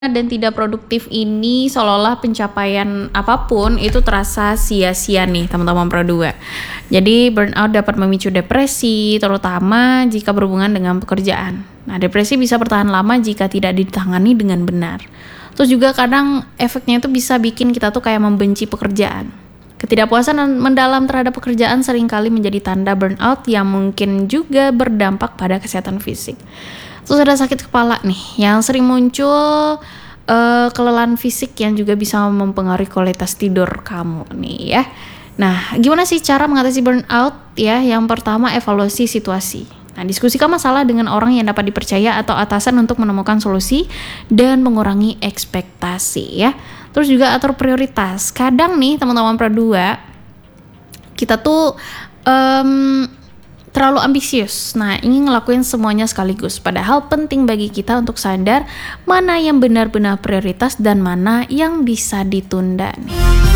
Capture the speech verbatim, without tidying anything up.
Dan tidak produktif ini seolah-olah pencapaian apapun itu terasa sia-sia nih teman-teman Pro dua. Jadi burnout dapat memicu depresi terutama jika berhubungan dengan pekerjaan. Nah, depresi bisa bertahan lama jika tidak ditangani dengan benar. Terus juga kadang efeknya itu bisa bikin kita tuh kayak membenci pekerjaan. Ketidakpuasan mendalam terhadap pekerjaan seringkali menjadi tanda burnout yang mungkin juga berdampak pada kesehatan fisik. Terus ada sakit kepala nih yang sering muncul, uh, kelelahan fisik yang juga bisa mempengaruhi kualitas tidur kamu nih ya. Nah, gimana sih cara mengatasi burnout ya? Yang pertama, evaluasi situasi. Nah, diskusikan masalah dengan orang yang dapat dipercaya atau atasan untuk menemukan solusi dan mengurangi ekspektasi ya. Terus juga atur prioritas. Kadang nih teman-teman Pro dua, kita tuh um, terlalu ambisius. Nah, ingin ngelakuin semuanya sekaligus. Padahal penting bagi kita untuk sadar mana yang benar-benar prioritas dan mana yang bisa ditunda nih.